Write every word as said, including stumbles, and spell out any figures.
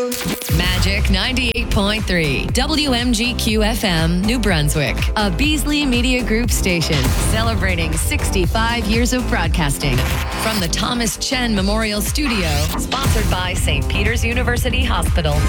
Magic ninety-eight point three, W M G Q F M, New Brunswick, a Beasley Media Group station celebrating sixty-five years of broadcasting. From the Thomas Chen Memorial Studio, sponsored by Saint Peter's University Hospital.